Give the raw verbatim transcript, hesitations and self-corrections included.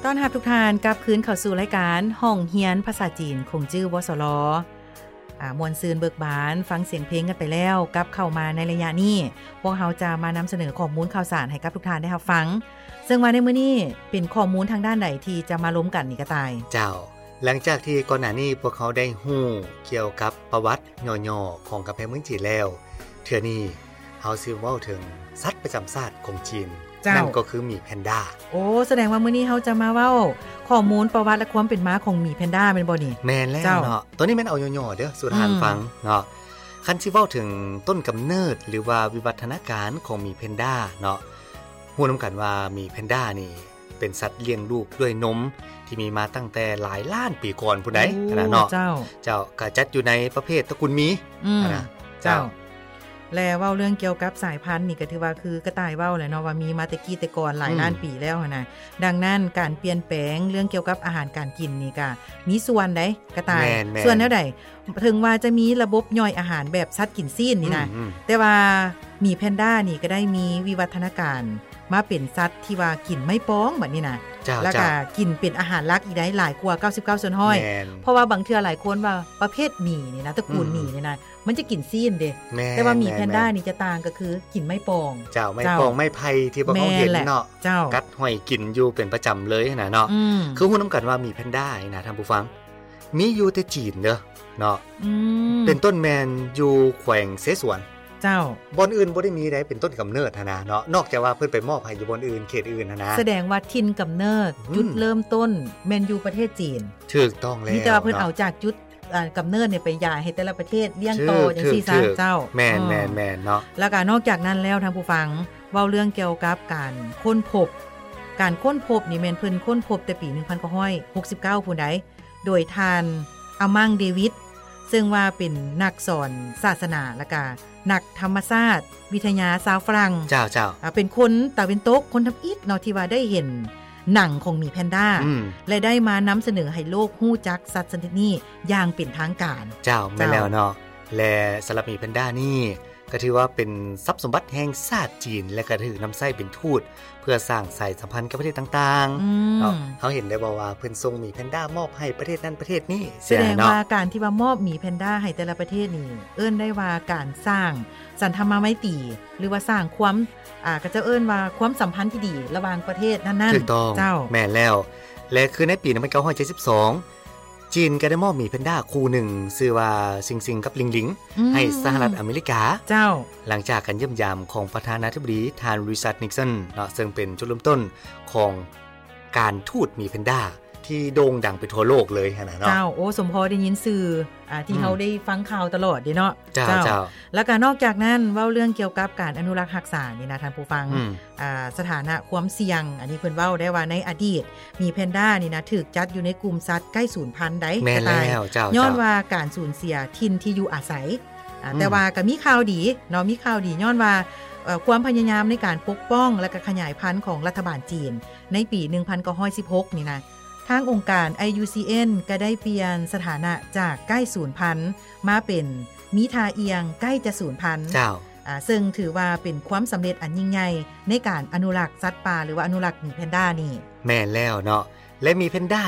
ต้อนรับทุกท่านกลับคืนเข้าสู่รายการห้องเฮียนภาษาจีนคงจื้อวสลอ่ามวลซืนเบิกบานฟังเสียงเพลงกันไปแล้วกลับเข้ามาในระยะนี้พวกเราจะมานำเสนอข้อมูลข่าวสารให้กับทุกท่านได้รับฟังซึ่งว่าในมื้อนี้เป็นข้อมูลทางด้านใดที่จะมาล้มกันนี่ก็ตายเจ้าหลังจากที่ก่อนหน้านี้พวกเขาได้ฮู้เกี่ยวกับประวัติย่อๆของกำแพงเมืองจีนแล้วเทื่อนี้เฮาสิเว้าถึงสัตว์ประจำชาติของจีนนั่นก็คือหมีแพนด้าโอ้แสดงว่ามื้อนี้เฮาจะมาเว้าข้อมูลประวัติและความเป็นมาของหมีแพนด้าแม่นบ่นี่แม่นแล้วเนาะตัวนี้แม่นเอาย่อๆเด้อสู่ท่านฟังเนาะคันสิเว้าถึงต้นกำเนิดหรือว่าวิวัฒนาการของหมีแพนด้าเนาะฮู้นำกันว่าหมีแพนด้านี่เป็นสัตว์เลี้ยงลูกด้วยนมที่มีมาตั้งแต่หลายล้านปีก่อนพุ่นใดนะเนาะเจ้าเจ้าก็จัดอยู่ในประเภทตระกูลหมีนะเจ้าแล้วเว้าเรื่องเกี่ยวกับสายพันธุ์นี่ก็ถือว่าคือกระต่ายเว้าแหละเนาะว่ามีมาแต่กี้แต่ก่อนหลายล้านปีแล้วหั่นน่ะดังนั้นการเปลี่ยนแปลงเรื่องเกี่ยวกับอาหารการกินนี่ก็มีส่วนใดกระต่ายส่วนแนวใดถึงว่าจะมีระบบย่อยอาหารแบบสัตว์กินซีนนี่นะแต่ว่าหมีแพนด้านี่ก็ได้มีวิวัฒนาการมาเป็นสัตว์ที่ว่ากินไม่ป้องแบบนี้นะแล้วก็กินเป็นอาหารหลักอีกได้หลายกว่าเก้าสิบเก้าส่วนห้อยเพราะว่าบางเทื่อหลายคนว่าประเภทหมีนี่นะตระกูลหมีนี่นะมันจะกินซีนเด้แต่ว่าหมีแพนด้านี่จะต่างก็คือกินไม่ป้องเจ้าไม่ป้องไม่ไผ่ที่พวกเขาเห็นเนาะกัดห้อยกินอยู่เป็นประจำเลยนะเนาะคือฮู้นำกันว่าหมีแพนด้านะท่านผู้ฟังมีอยู่แต่จีนเด้อเนาะเป็นต้นแมนอยู่แขวงเสฉวนเจ้าบอนอื่นบ่ได้มีได้เป็นต้นกำเนิดนะเนาะนอกจากว่าเพิ่นไปมอบให้อยู่บอนอื่นเขตอื่นนะแสดงว่าถิ่นกำเนิดจุดเริ่มต้นแม่นอยู่ประเทศจีนถูกต้องแล้วมีแต่ว่าเพิ่นเอาจากจุดกำเนิดเนี่ยไปย้ายให้แต่ละประเทศเลี้ยงโตจังซี่ซะเจ้าแม่นๆๆเนาะแล้วก็นอกจากนั้นแล้วทางผู้ฟังเว้าเรื่องเกี่ยวกับการค้นพบการค้นพบนี่แม่นเพิ่นค้นพบแต่ปีหนึ่งพันเก้าร้อยหกสิบเก้าพุ่นใดโดยทานอามังเดวิดซึ่งว่าเป็นนักสอนศาสนาและก็นักธรรมศาสตร์วิทยาชาวฝรั่งเจ้าเจ้าเป็นคนตะวันตกคนทำอิฐเนาะที่ว่าได้เห็นหนังของหมีแพนด้าและได้มานำเสนอให้โลกฮู้จักสัตว์ชนิดนี้อย่างเป็นทางการเจ้าแม่แล้วเนาะและสำหรับหมีแพนด้านี่ก็ถือว่าเป็นทรัพย์สมบัติแห่งชาติจีนและก็ถือนำไส้เป็นทูตเพื่อสร้างสายสัมพันธ์กับประเทศต่างๆเนาะเขาเห็นได้บ่ว่าเพิ่นส่งหมีแพนด้ามอบให้ประเทศนั้นประเทศนี้แสดงว่าการที่ว่ามอบหมีแพนด้าให้แต่ละประเทศนี่เอิ้นได้ว่าการสร้างสันธรรมไมตรีหรือว่าสร้างความอ่าก็จะเอิ้นว่าความสัมพันธ์ที่ดีระหว่างประเทศนั้นๆถูกต้องเจ้าแม่นแล้วและคือในปีหนึ่งพันเก้าร้อยเจ็ดสิบสองจีนก็ได้มอบหมีแพนด้าคู่หนึ่งชื่อว่าซิงซิงกับลิงลิงให้สหรัฐอเมริกาเจ้าหลังจากการเยี่ยมยามของประธานาธิบดีทานริชาร์ดนิกสันเนาะซึ่งเป็นจุดเริ่มต้นของการทูตหมีแพนด้าที่โด่งดังไปทั่วโลกเลยนะเนาะเจ้าโอ้สมพอได้ยินสื่ออ่าที่เขาได้ฟังข่าวตลอดเด้เนาะเจ้าเจ้าแล้วก็นอกจากนั้นเว้าเรื่องเกี่ยวกับการอนุรักษ์รักษานี่นะท่านผู้ฟังอ่าสถานะความเสี่ยงอันนี้เพิ่นเว้าได้ว่าในอดีตมีแพนด้านี่นะถูกจัดอยู่ในกลุ่มสัตว์ใกล้สูญพันธุ์ได้แม่นแล้วเจ้าย้อนว่าการสูญเสียถิ่นที่อยู่อาศัยอ่าแต่ว่าก็มีข่าวดีเนาะมีข่าวดีย้อนว่าความพยายามในการปกป้องและก็ขยายพันธุ์ของรัฐบาลจีนในปีหนึ่งพันเก้าร้อยสิบหกนี่นะทางองค์การ ไอ ยู ซี เอ็น ก็ได้เปลี่ยนสถานะจากใกล้สูญพันธุ์มาเป็นมิทาเอียงใกล้จะสูญพันธุ์เจ้าอ่าซึ่งถือว่าเป็นความสำเร็จอันยิ่งใหญ่ในการอนุรักษ์สัตว์ป่าหรือว่าอนุรักษ์หมีแพนด้านี่แม่นแล้วเนาะและหมีแพนด้า